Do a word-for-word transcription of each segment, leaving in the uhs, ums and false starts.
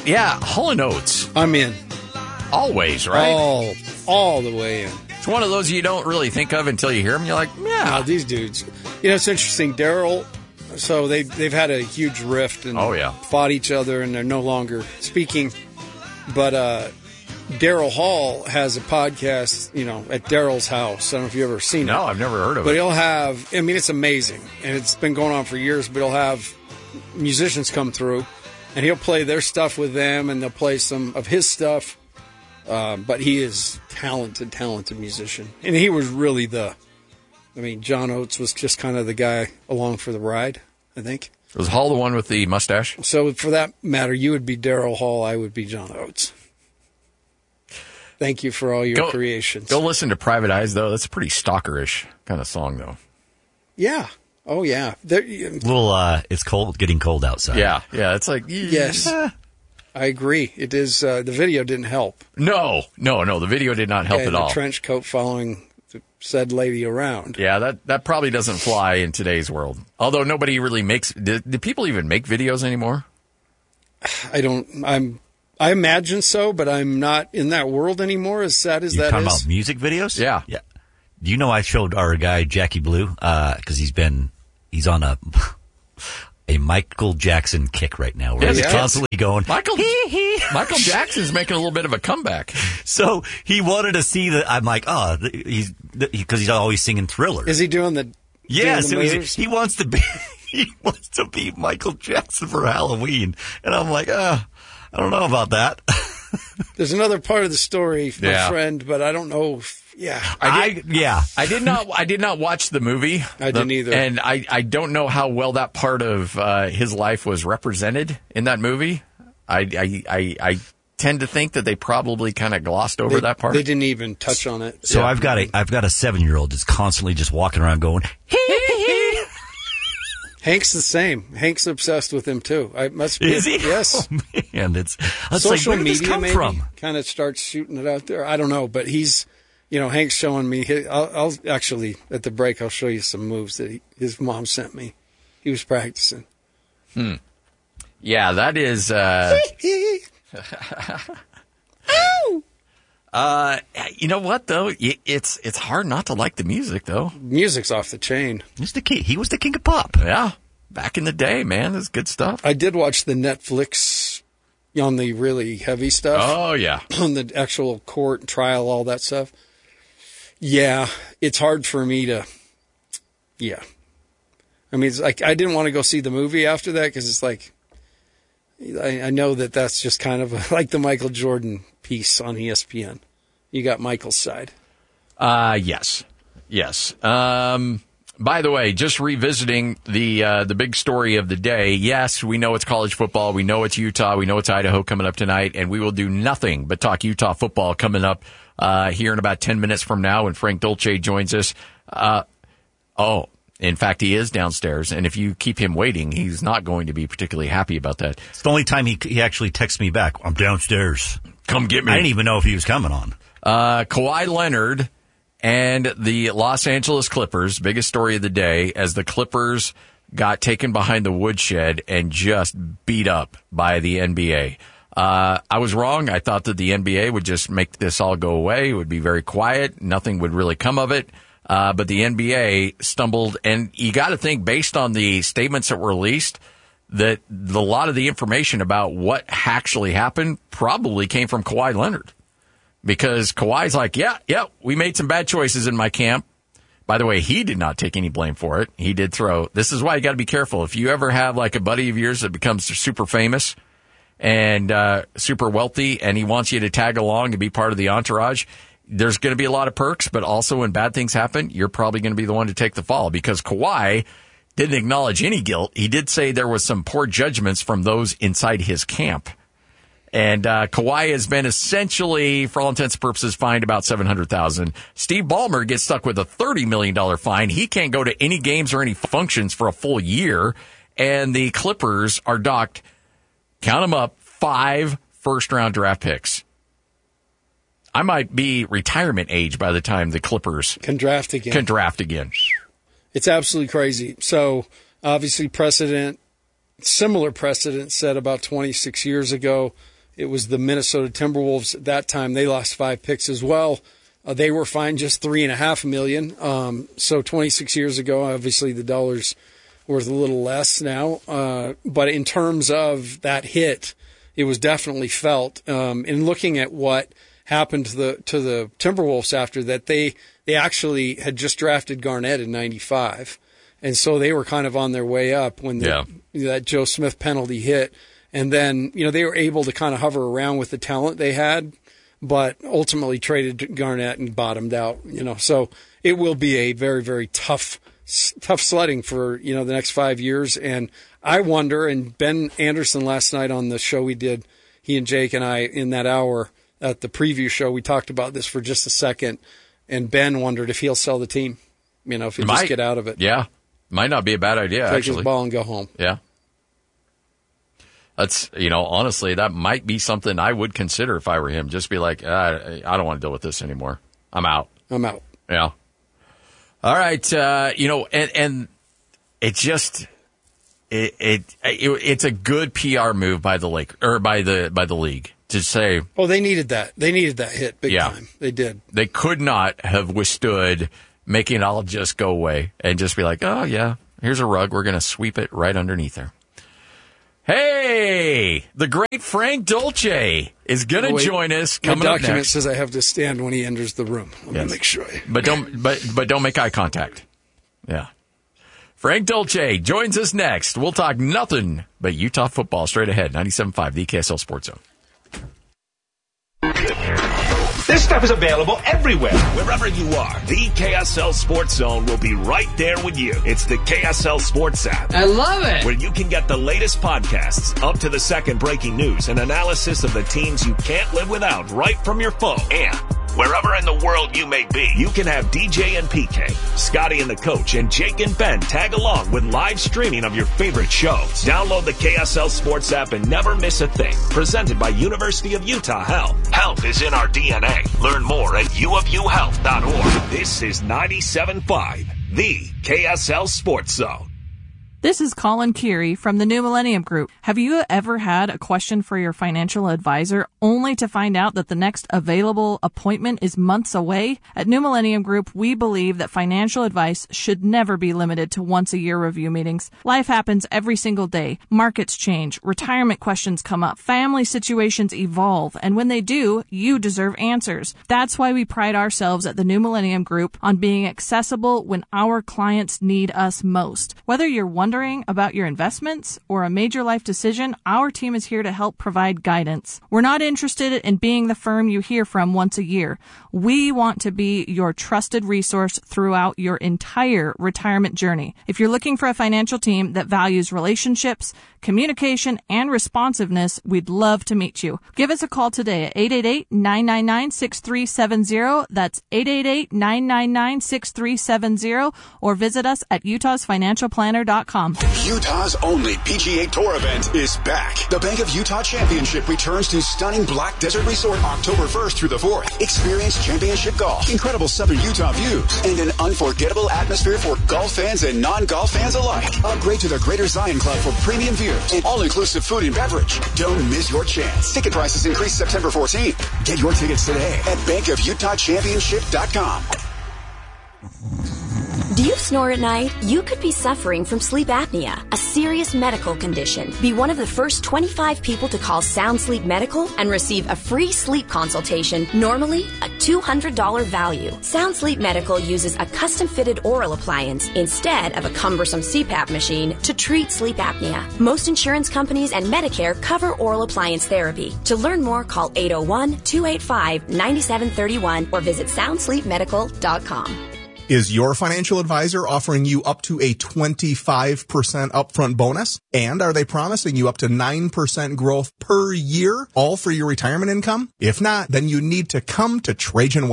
yeah, Hall and Oates. I'm in. Always, right? All, all the way in. It's one of those you don't really think of until you hear them. You're like, yeah. No, these dudes. You know, it's interesting. Daryl, so they, they've had a huge rift and oh, yeah. fought each other, and they're no longer speaking. But uh, Daryl Hall has a podcast, you know, at Daryl's house. I don't know if you've ever seen no, it. No, I've never heard of but it. But he'll have, I mean, it's amazing. And it's been going on for years, but he'll have musicians come through, and he'll play their stuff with them, and they'll play some of his stuff. Um, but he is talented, talented musician. And he was really the, I mean, John Oates was just kind of the guy along for the ride, I think. Was Hall the one with the mustache? So for that matter, you would be Daryl Hall, I would be John Oates. Thank you for all your go, creations. Go listen to Private Eyes, though. That's a pretty stalkerish kind of song, though. Yeah. Oh, yeah. There, little, uh, it's cold, getting cold outside. Yeah, yeah. It's like, yes. I agree. It is. Uh, the video didn't help. No, no, no. The video did not help yeah, at the all. The trench coat following the said lady around. Yeah, that, that probably doesn't fly in today's world. Although nobody really makes. Do, do people even make videos anymore? I don't. I'm. I imagine so, but I'm not in that world anymore. As sad as You're that talking is. about music videos? Yeah, yeah. Do you know I showed our guy Jackie Blue because uh, he's been he's on a. A Michael Jackson kick right now, where yeah, he's yeah. constantly going. Michael Michael Jackson's making a little bit of a comeback. So he wanted to see the. I'm like, oh, he's because he's always singing Thriller. Is he doing the? Yeah, doing so the he's, he wants to be. He wants to be Michael Jackson for Halloween, and I'm like, uh, I don't know about that. There's another part of the story, my yeah. friend, but I don't know. If, yeah, I did, I, yeah, I did not. I did not watch the movie. I didn't either, and I, I don't know how well that part of uh, his life was represented in that movie. I, I, I, I tend to think that they probably kind of glossed over they, that part. They didn't even touch on it. So yeah. I've got a I've got a seven year old that's constantly just walking around going. Hee hee. Hank's the same. Hank's obsessed with him too. I must be. Is he? Yes. Oh, man, it's, it's social like, where did media this come maybe from? kind of starts shooting it out there. I don't know, but he's, you know, Hank's showing me. His, I'll, I'll actually at the break I'll show you some moves that he, his mom sent me. He was practicing. Hmm. Yeah, that is. Uh... Uh, you know what though? It's it's hard not to like the music though. Music's off the chain. He's the king. He was the king of pop. Yeah, back in the day, man, it's good stuff. I did watch the Netflix on the really heavy stuff. Oh yeah, on the actual court trial, all that stuff. Yeah, it's hard for me to. Yeah, I mean, it's like I didn't want to go see the movie after that because it's like. I, I know that that's just kind of a, like the Michael Jordan piece on E S P N. You got Michael's side. Uh, yes. Yes. Um, by the way, just revisiting the uh, the big story of the day. Yes, we know it's college football. We know it's Utah. We know it's Idaho coming up tonight. And we will do nothing but talk Utah football coming up uh, here in about ten minutes from now when Frank Dolce joins us. Uh, oh. In fact, he is downstairs, and if you keep him waiting, he's not going to be particularly happy about that. It's the only time he he actually texts me back. I'm downstairs. Come get me. I didn't even know if he was coming on. Uh, Kawhi Leonard and the Los Angeles Clippers, biggest story of the day, as the Clippers got taken behind the woodshed and just beat up by the N B A. Uh, I was wrong. I thought that the N B A would just make this all go away. It would be very quiet. Nothing would really come of it. Uh, but the N B A stumbled, and you got to think, based on the statements that were released, that the, a lot of the information about what actually happened probably came from Kawhi Leonard. Because Kawhi's like, yeah, yeah, we made some bad choices in my camp. By the way, he did not take any blame for it. He did throw. This is why you got to be careful. If you ever have like a buddy of yours that becomes super famous and uh, super wealthy, and he wants you to tag along and be part of the entourage, there's going to be a lot of perks, but also when bad things happen, you're probably going to be the one to take the fall, because Kawhi didn't acknowledge any guilt. He did say there was some poor judgments from those inside his camp. And uh, Kawhi has been essentially, for all intents and purposes, fined about seven hundred thousand dollars. Steve Ballmer gets stuck with a thirty million dollars fine. He can't go to any games or any functions for a full year. And the Clippers are docked, count them up, five first-round draft picks. I might be retirement age by the time the Clippers can draft again. Can draft again. It's absolutely crazy. So, obviously, precedent, similar precedent set about twenty-six years ago It was the Minnesota Timberwolves at that time. They lost five picks as well. Uh, they were fined just three and a half million. Um, so twenty-six years ago, obviously the dollar's worth a little less now. Uh, but in terms of that hit, it was definitely felt. Um, in looking at what happened to the to the Timberwolves after that, they they actually had just drafted Garnett in ninety-five, and so they were kind of on their way up when the, yeah. that Joe Smith penalty hit. And then, you know, they were able to kind of hover around with the talent they had, but ultimately traded Garnett and bottomed out, you know. So it will be a very, very tough, tough sledding for, you know, the next five years. And I wonder, and Ben Anderson last night on the show we did, he and Jake and I in that hour at the preview show, we talked about this for just a second. And Ben wondered if he'll sell the team, you know, if he'll Might, just get out of it. Yeah. Might not be a bad idea, Take actually. his ball and go home. Yeah. That's, you know, honestly, that might be something I would consider if I were him. Just be like, ah, I don't want to deal with this anymore. I'm out. I'm out. Yeah. All right. Uh, you know, and, and it just, it, it, it, it's a good P R move by the Lake or by the, by the league to say, oh, they needed that. They needed that hit big yeah, time. They did. They could not have withstood making it all just go away and just be like, oh yeah, here's a rug. We're going to sweep it right underneath her. Hey, the great Frank Dolce is going to oh, join us. My Coming up document next. says I have to stand when he enters the room. I'm yes. going to make sure. I... But don't, but but don't make eye contact. Yeah. Frank Dolce joins us next. We'll talk nothing but Utah football straight ahead. ninety-seven point five, the K S L Sports Zone. This stuff is available everywhere. Wherever you are, the K S L Sports Zone will be right there with you. It's the K S L Sports app. I love it. Where you can get the latest podcasts, up to the second breaking news, and analysis of the teams you can't live without right from your phone. And wherever in the world you may be, you can have D J and P K, Scotty and the Coach, and Jake and Ben tag along with live streaming of your favorite shows. Download the K S L Sports app and never miss a thing. Presented by University of Utah Health. Health is in our D N A. Learn more at u of u health dot org. This is ninety-seven point five, the K S L Sports Zone. This is Colin Curie from the New Millennium Group. Have you ever had a question for your financial advisor only to find out that the next available appointment is months away? At New Millennium Group, we believe that financial advice should never be limited to once-a-year review meetings. Life happens every single day. Markets change, retirement questions come up, family situations evolve, and when they do, you deserve answers. That's why we pride ourselves at the New Millennium Group on being accessible when our clients need us most. Whether you're wondering about your investments or a major life decision, our team is here to help provide guidance. We're not interested in being the firm you hear from once a year. We want to be your trusted resource throughout your entire retirement journey. If you're looking for a financial team that values relationships, communication, and responsiveness, we'd love to meet you. Give us a call today at eight eight eight, nine nine nine, six three seven zero. That's eight eight eight, nine nine nine, six three seven zero, or visit us at utahs financial planner dot com. Utah's only P G A Tour event is back. The Bank of Utah Championship returns to stunning Black Desert Resort October first through the fourth. Experience championship golf, incredible southern Utah views, and an unforgettable atmosphere for golf fans and non-golf fans alike. Upgrade to the Greater Zion Club for premium views and all-inclusive food and beverage. Don't miss your chance. Ticket prices increase September fourteenth. Get your tickets today at bank of utah championship dot com. Do you snore at night? You could be suffering from sleep apnea, a serious medical condition. Be one of the first twenty-five people to call Sound Sleep Medical and receive a free sleep consultation, normally a two hundred dollars value. Sound Sleep Medical uses a custom-fitted oral appliance instead of a cumbersome C PAP machine to treat sleep apnea. Most insurance companies and Medicare cover oral appliance therapy. To learn more, call eight oh one, two eight five, nine seven three one or visit sound sleep medical dot com. Is your financial advisor offering you up to a twenty-five percent upfront bonus? And are they promising you up to nine percent growth per year, all for your retirement income? If not, then you need to come to Trajan Wealth.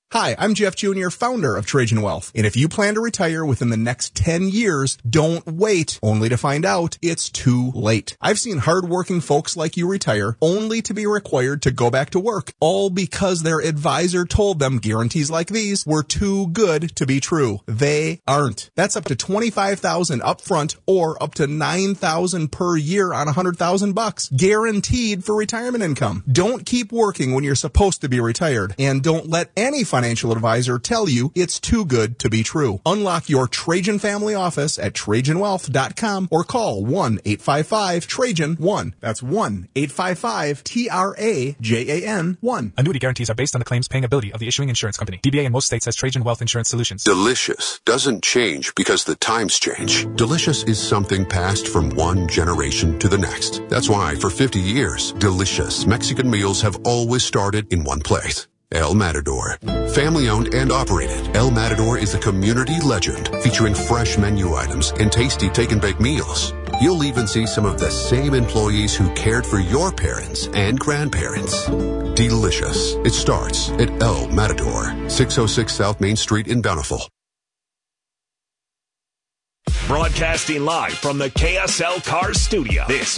Hi, I'm Jeff Junior, founder of Trajan Wealth. And if you plan to retire within the next ten years, don't wait only to find out it's too late. I've seen hardworking folks like you retire only to be required to go back to work, all because their advisor told them guarantees like these were too good to be true. They aren't. That's up to twenty-five thousand dollars upfront or up to nine thousand dollars per year on one hundred thousand bucks, guaranteed for retirement income. Don't keep working when you're supposed to be retired, and don't let any financial advisor tell you it's too good to be true. Unlock your Trajan family office at Trajan Wealth dot com or call one eight five five Trajan one. That's one eight five five T R A J A N one. Annuity guarantees are based on the claims paying ability of the issuing insurance company. D B A in most states has Trajan Wealth Insurance Solutions. Delicious doesn't change because the times change. Delicious is something passed from one generation to the next. That's why for fifty years, delicious Mexican meals have always started in one place. El Matador. Family owned and operated, El Matador is a community legend featuring fresh menu items and tasty take and bake meals. You'll even see some of the same employees who cared for your parents and grandparents. Delicious. It starts at El Matador, six oh six South Main Street in Bountiful. Broadcasting live from the K S L Cars studio. This